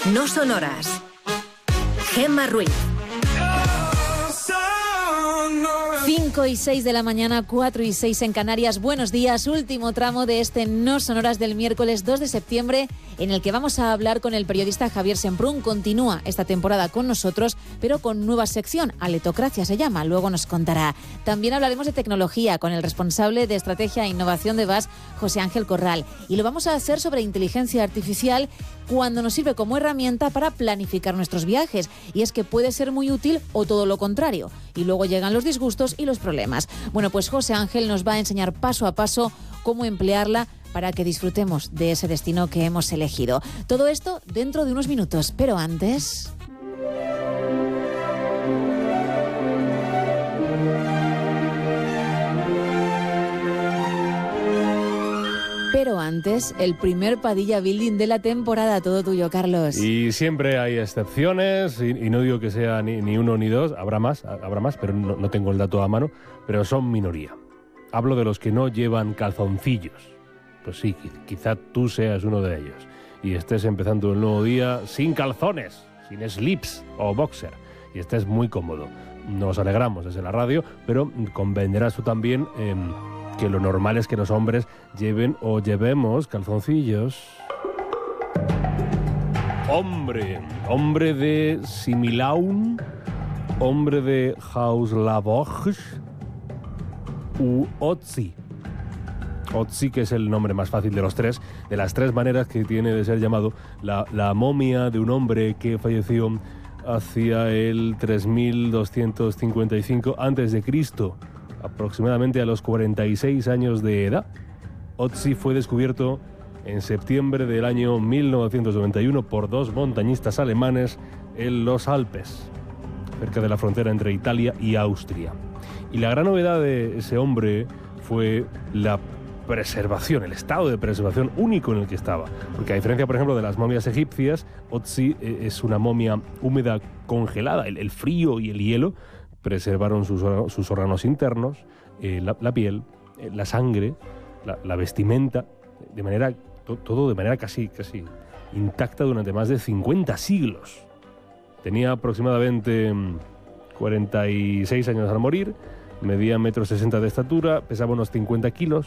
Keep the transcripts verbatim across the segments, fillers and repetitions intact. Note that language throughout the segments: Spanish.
No sonoras. Gemma Ruiz. cinco y seis de la mañana, cuatro y seis en Canarias. Buenos días, último tramo de este No Sonoras del miércoles dos de septiembre, en el que vamos a hablar con el periodista Javier Semprún. Continúa esta temporada con nosotros, pero con nueva sección, Aletocracia se llama, luego nos contará. También hablaremos de tecnología con el responsable de Estrategia e Innovación de V A S, José Ángel Corral. Y lo vamos a hacer sobre inteligencia artificial, cuando nos sirve como herramienta para planificar nuestros viajes. Y es que puede ser muy útil o todo lo contrario. Y luego llegan los disgustos y los problemas. Bueno, pues José Ángel nos va a enseñar paso a paso cómo emplearla para que disfrutemos de ese destino que hemos elegido. Todo esto dentro de unos minutos, pero antes... Pero antes, el primer Padilla Building de la temporada. Todo tuyo, Carlos. Y siempre hay excepciones, y, y no digo que sea ni, ni uno ni dos, habrá más, habrá más, pero no, no tengo el dato a mano, pero son minoría. Hablo de los que no llevan calzoncillos. Pues sí, quizá tú seas uno de ellos y estés empezando el nuevo día sin calzones, sin slips o boxer, y estés muy cómodo. Nos alegramos desde la radio, pero convendrás tú también eh, que lo normal es que los hombres lleven o llevemos calzoncillos. Hombre, hombre de Similaun, hombre de Hauslavog u Otzi. Otzi, que es el nombre más fácil de los tres, de las tres maneras que tiene de ser llamado la, la momia de un hombre que falleció hacia el tres mil doscientos cincuenta y cinco antes de Cristo, aproximadamente a los cuarenta y seis años de edad. Otzi fue descubierto en septiembre del año mil novecientos noventa y uno por dos montañistas alemanes en los Alpes, cerca de la frontera entre Italia y Austria. Y la gran novedad de ese hombre fue la preservación, el estado de preservación único en el que estaba. Porque a diferencia, por ejemplo, de las momias egipcias, Otzi es una momia húmeda congelada. El, el frío y el hielo preservaron sus, sus órganos internos, eh, la, la piel, eh, la sangre, la, la vestimenta, de manera, to, todo de manera casi, casi intacta durante más de cincuenta siglos. Tenía aproximadamente cuarenta y seis años al morir, medía un metro sesenta de estatura, pesaba unos cincuenta kilos,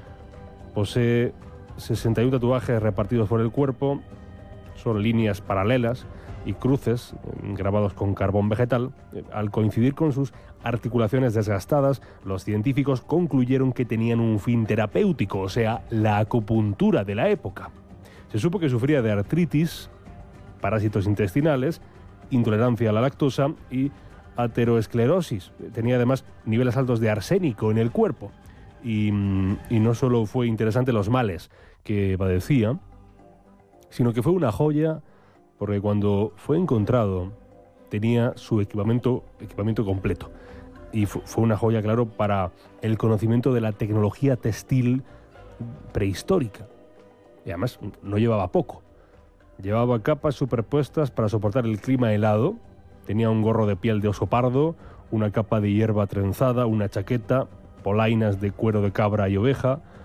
posee sesenta y uno tatuajes repartidos por el cuerpo, son líneas paralelas y cruces grabados con carbón vegetal. Al coincidir con sus articulaciones desgastadas, los científicos concluyeron que tenían un fin terapéutico, o sea, la acupuntura de la época. Se supo que sufría de artritis, parásitos intestinales, intolerancia a la lactosa y ateroesclerosis. Tenía además niveles altos de arsénico en el cuerpo. Y, y no solo fue interesante los males que padecía, sino que fue una joya, porque cuando fue encontrado tenía su equipamiento, equipamiento completo. Y fu- fue una joya, claro, para el conocimiento de la tecnología textil prehistórica. Y además no llevaba poco. Llevaba capas superpuestas para soportar el clima helado. Tenía un gorro de piel de oso pardo, una capa de hierba trenzada, una chaqueta, polainas de cuero de cabra y oveja,